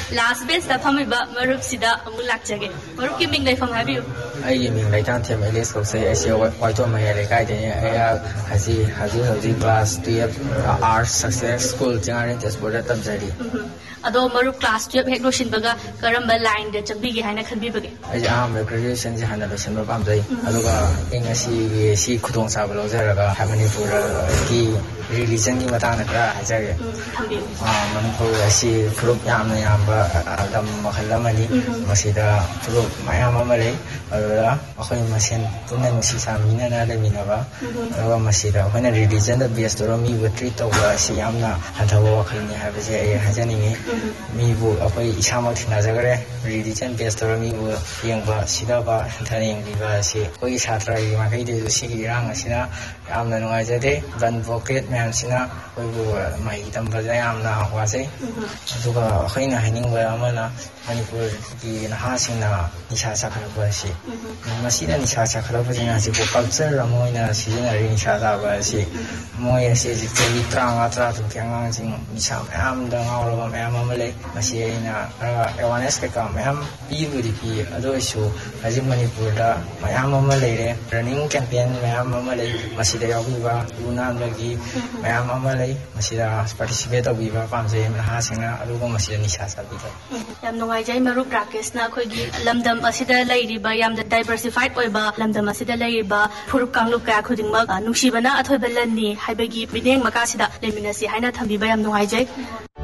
Last bench da phamiba marup sida amul lakjage. Marup ki ming leifam habiu. Ai ming leitan them Elias ko say ai waito mai le kai de ai haji class 12 arts success school jangare tesport tam jari. Ado marup class 12 hek roshin baga karamba line de chambi ge haina khanbi bage. Ai graduation ji hana losin ba pam jai. Aduga ingasi si khudong sa balo jaraga hamani pura ki religion ki matana kra hajage. Manipur asi group yamna yamba dam makhalamani masida group mayam amale adura akhoi masen tunna masi samina na le minaba awa masida akhona religion da base to mi witri to ba si yamna hadawo khalni habaje ai hajani mi bu akhoi isama thina jagare religion base to mi bu yengba sida ba thani yengbi ba si koi chhatra yi ma kai de si rang asina yamna ngai jade ban pocket man sina koi bu mai tam ba yamna wa sai aduga akhoi na hining ba amana Manipur ki nahasina nisha sakhalaba si masida nisha sakhalaba jina si ko culture ramoina sijina ri nisha da ba si moi si ji teli tranga tra tu kyang jing nisha am da ngawlo am amale masina awareness ka am pi ado isu aji Manipur da mayam amale re running campaign mayam amale masida yawi ba una lagi mayam amale masida participate tawi ba pamje nahasina adugo masida nisha sabi Jai Marup Rakesh na khoigi lamdam asida lairiba yamda diversified oiba lamdam asida lairiba furup kanglup ka khudingma nungsibana athoi balani haibagi bideng makasida leminasi haina thambiba yam nungai jai